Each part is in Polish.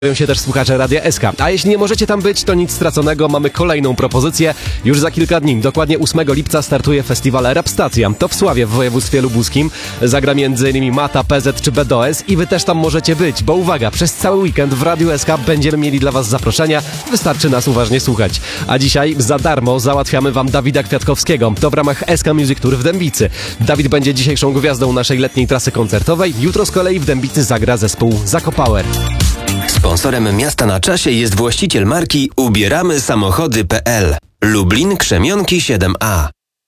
się też słuchacze Radia SK. A jeśli nie możecie tam być, to nic straconego, mamy kolejną propozycję. Już za kilka dni, dokładnie 8 lipca startuje festiwal Rap Stacja. To w Sławie w województwie lubuskim. Zagra m.in. Mata, PZ czy BDOS i wy też tam możecie być, bo uwaga, przez cały weekend w Radiu SK będziemy mieli dla was zaproszenia. Wystarczy nas uważnie słuchać. A dzisiaj za darmo załatwiamy wam Dawida Kwiatkowskiego. To w ramach SK Music Tour w Dębicy. Dawid będzie dzisiejszą gwiazdą naszej letniej trasy koncertowej. Jutro z kolei w Dębicy zagra zespół Zakopower. Sponsorem Miasta na Czasie jest właściciel marki ubieramy-samochody.pl. Lublin, Krzemionki 7A.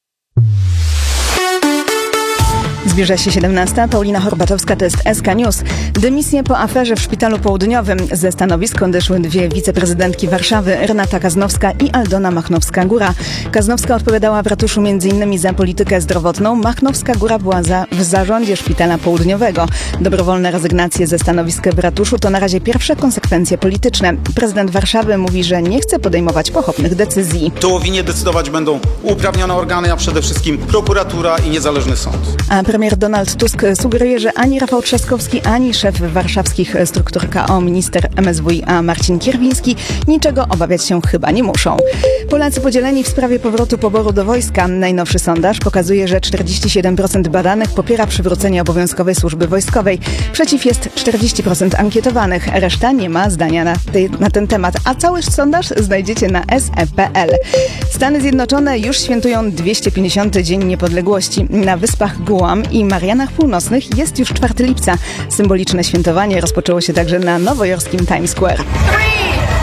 Zbliża się 17. Paulina Horbatowska, to jest SK News. Dymisje po aferze w Szpitalu Południowym. Ze stanowisk odeszły dwie wiceprezydentki Warszawy, Renata Kaznowska i Aldona Machnowska-Góra. Kaznowska odpowiadała w ratuszu m.in. za politykę zdrowotną. Machnowska-Góra była w zarządzie Szpitala Południowego. Dobrowolne rezygnacje ze stanowisk w ratuszu to na razie pierwsze konsekwencje polityczne. Prezydent Warszawy mówi, że nie chce podejmować pochopnych decyzji. To o winie decydować będą uprawnione organy, a przede wszystkim prokuratura i niezależny sąd. A premier Donald Tusk sugeruje, że ani Rafał Trzaskowski, ani szef warszawskich struktur KO, minister MSWiA Marcin Kierwiński niczego obawiać się chyba nie muszą. Polacy podzieleni w sprawie powrotu poboru do wojska. Najnowszy sondaż pokazuje, że 47% badanych popiera przywrócenie obowiązkowej służby wojskowej. Przeciw jest 40% ankietowanych. Reszta nie ma zdania na ten temat. A cały sondaż znajdziecie na se.pl. Stany Zjednoczone już świętują 250. Dzień Niepodległości. Na Wyspach Guam i Marianach Północnych jest już 4 lipca. Symboliczne świętowanie rozpoczęło się także na nowojorskim Times Square.